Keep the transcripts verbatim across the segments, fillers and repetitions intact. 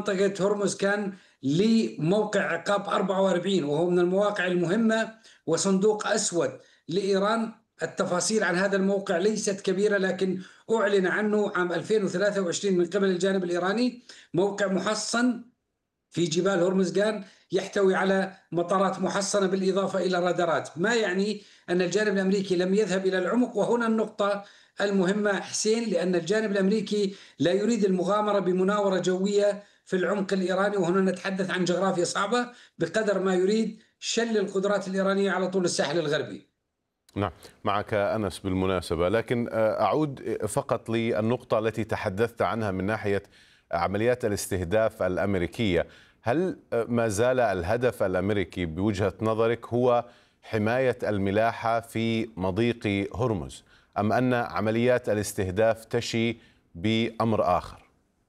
منطقة هرمز كان لموقع عقاب أربعة وأربعين، وهو من المواقع المهمة وصندوق أسود لإيران. التفاصيل عن هذا الموقع ليست كبيرة، لكن أعلن عنه عام ألفين وثلاثة وعشرين من قبل الجانب الإيراني. موقع محصن في جبال هرمزغان يحتوي على مطارات محصنة بالإضافة إلى رادارات، ما يعني أن الجانب الأمريكي لم يذهب إلى العمق. وهنا النقطة المهمة حسين، لأن الجانب الأمريكي لا يريد المغامرة بمناورة جوية في العمق الإيراني، وهنا نتحدث عن جغرافيا صعبة، بقدر ما يريد شل القدرات الإيرانية على طول الساحل الغربي. نعم، معك أنس بالمناسبة، لكن أعود فقط للنقطة التي تحدثت عنها من ناحية عمليات الاستهداف الأمريكية. هل ما زال الهدف الأمريكي بوجهة نظرك هو حماية الملاحة في مضيق هرمز، أم أن عمليات الاستهداف تشي بأمر آخر؟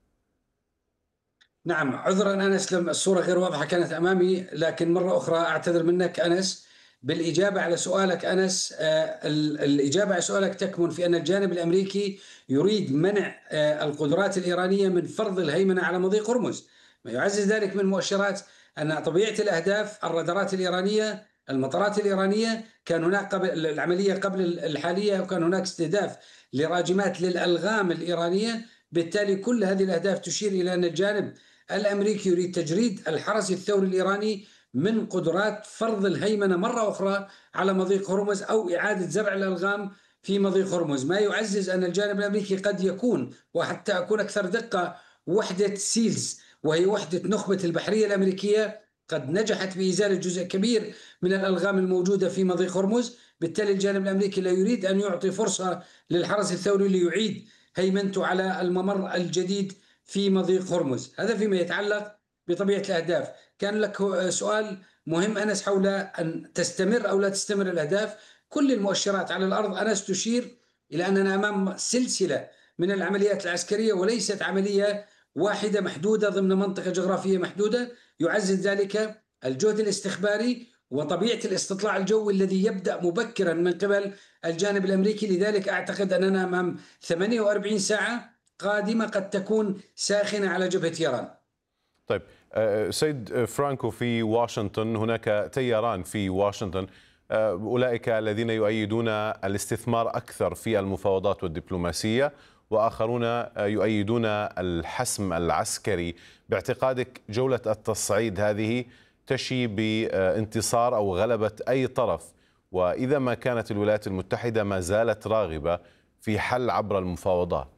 نعم، عذرا أنس، لم الصورة غير واضحة كانت أمامي، لكن مرة أخرى أعتذر منك أنس. بالإجابة على سؤالك أنس، آه الإجابة على سؤالك تكمن في أن الجانب الأمريكي يريد منع آه القدرات الإيرانية من فرض الهيمنة على مضيق هرمز. ما يعزز ذلك من مؤشرات أن طبيعة الأهداف الرادارات الإيرانية، المطارات الإيرانية، كان هناك قبل العملية قبل الحالية، وكان هناك استهداف لراجمات للألغام الإيرانية. بالتالي كل هذه الأهداف تشير إلى أن الجانب الأمريكي يريد تجريد الحرس الثوري الإيراني من قدرات فرض الهيمنة مرة أخرى على مضيق هرمز، أو إعادة زرع الألغام في مضيق هرمز، ما يعزز أن الجانب الأمريكي قد يكون، وحتى أكون أكثر دقة، وحدة سيلز، وهي وحدة نخبة البحرية الأمريكية، قد نجحت بإزالة جزء كبير من الألغام الموجودة في مضيق هرمز. بالتالي الجانب الأمريكي لا يريد أن يعطي فرصة للحرس الثوري ليعيد هيمنته على الممر الجديد في مضيق هرمز. هذا فيما يتعلق بطبيعة الأهداف. كان لك سؤال مهم أنس حول أن تستمر أو لا تستمر الأهداف. كل المؤشرات على الأرض أنس تشير إلى أننا أمام سلسلة من العمليات العسكرية، وليست عملية واحدة محدودة ضمن منطقة جغرافية محدودة. يعزز ذلك الجهد الاستخباري وطبيعة الاستطلاع الجوي الذي يبدأ مبكرا من قبل الجانب الأمريكي. لذلك أعتقد أننا أمام ثمانية وأربعين ساعة قادمة قد تكون ساخنة على جبهة إيران. طيب سيد فرانكو، في واشنطن هناك تياران في واشنطن، أولئك الذين يؤيدون الاستثمار أكثر في المفاوضات والدبلوماسية، وآخرون يؤيدون الحسم العسكري. باعتقادك جولة التصعيد هذه تشي بانتصار أو غلبة أي طرف؟ وإذا ما كانت الولايات المتحدة ما زالت راغبة في حل عبر المفاوضات؟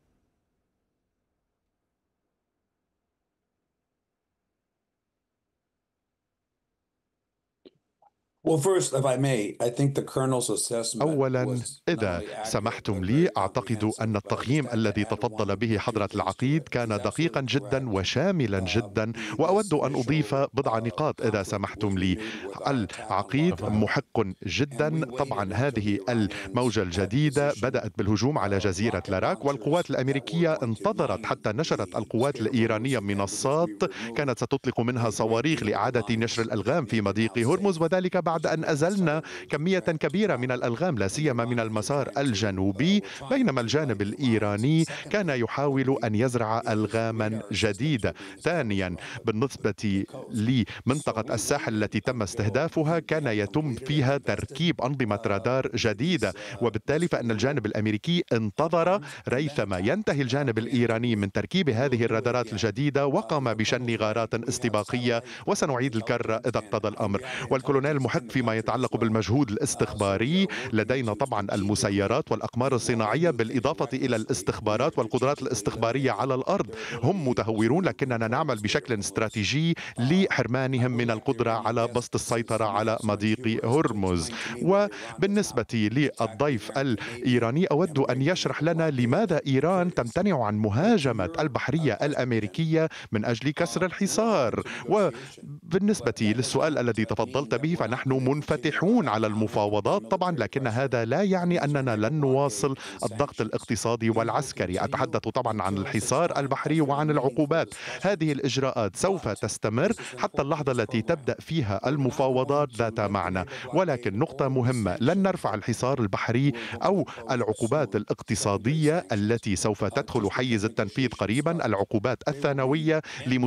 أولا، إذا سمحتم لي، أعتقد أن التقييم الذي تفضل به حضرة العقيد كان دقيقا جدا وشاملا جدا، وأود أن أضيف بضع نقاط إذا سمحتم لي. العقيد محق جدا. طبعا هذه الموجة الجديدة بدأت بالهجوم على جزيرة لاراك، والقوات الأمريكية انتظرت حتى نشرت القوات الإيرانية منصات كانت ستطلق منها صواريخ لإعادة نشر الألغام في مضيق هرمز، وذلك بعد بعد أن أزلنا كمية كبيرة من الألغام لا سيما من المسار الجنوبي، بينما الجانب الإيراني كان يحاول أن يزرع ألغاما جديدة. ثانيا، بالنسبة لمنطقة الساحل التي تم استهدافها كان يتم فيها تركيب أنظمة رادار جديدة، وبالتالي فإن الجانب الأمريكي انتظر ريثما ينتهي الجانب الإيراني من تركيب هذه الرادارات الجديدة وقام بشن غارات استباقية، وسنعيد الكرة إذا اقتضى الأمر. والكولونيل محق فيما يتعلق بالمجهود الاستخباري، لدينا طبعا المسيرات والأقمار الصناعية بالإضافة إلى الاستخبارات والقدرات الاستخبارية على الأرض. هم متهورون، لكننا نعمل بشكل استراتيجي لحرمانهم من القدرة على بسط السيطرة على مضيق هرمز. وبالنسبة للضيف الإيراني، أود أن يشرح لنا لماذا إيران تمتنع عن مهاجمة البحرية الأمريكية من أجل كسر الحصار. وبالنسبة للسؤال الذي تفضلت به، فنحن منفتحون على المفاوضات طبعا، لكن هذا لا يعني أننا لن نواصل الضغط الاقتصادي والعسكري. أتحدث طبعا عن الحصار البحري وعن العقوبات. هذه الإجراءات سوف تستمر حتى اللحظة التي تبدأ فيها المفاوضات ذات معنى، ولكن نقطة مهمة: لن نرفع الحصار البحري أو العقوبات الاقتصادية التي سوف تدخل حيز التنفيذ قريبا، العقوبات الثانوية